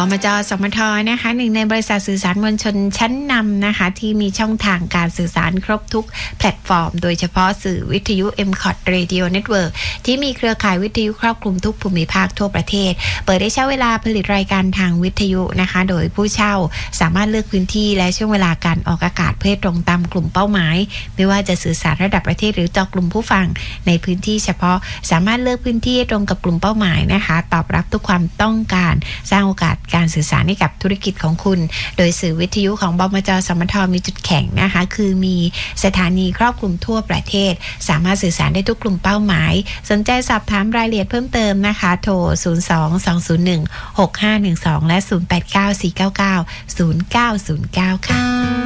มจ.สมท.นะคะหนึ่งในบริษัทสื่อสารมวลชนชั้นนำนะคะที่มีช่องทางการสื่อสารครบทุกแพลตฟอร์มโดยเฉพาะสื่อวิทยุ MCOT Radio Network ที่มีเครือข่ายวิทยุครอบคลุมทุกภูมิภาคทั่วประเทศเปิดได้เช่าเวลาผลิตรายการทางวิทยุนะคะโดยผู้เช่าสามารถเลือกพื้นที่และช่วงเวลาการออกอากาศเพื่อตรงตามกลุ่มเป้าหมายไม่ว่าจะสื่อสารระดับประเทศหรือเจาะกลุ่มผู้ฟังในพื้นที่เฉพาะสามารถเลือกพื้นที่ตรงกับกลุ่มเป้าหมายนะคะตอบรับทุกความต้องการสร้างโอกาสการสื่อสารให้กับธุรกิจของคุณโดยสื่อวิทยุของบมจ.สมท.มีจุดแข็งนะคะคือมีสถานีครอบคลุมทั่วประเทศสามารถสื่อสารได้ทุกกลุ่มเป้าหมายสนใจสอบถามรายละเอียดเพิ่มเติมนะคะโทร 02-201-6512 และ 0894990909 ค่ะ